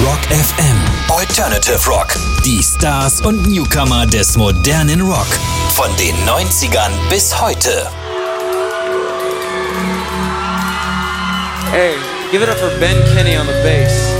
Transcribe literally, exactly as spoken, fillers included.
Rock F M. Alternative Rock. Die Stars und Newcomer des modernen Rock. Von den neunzigern bis heute. Hey, give it up for Ben Kinney on the bass.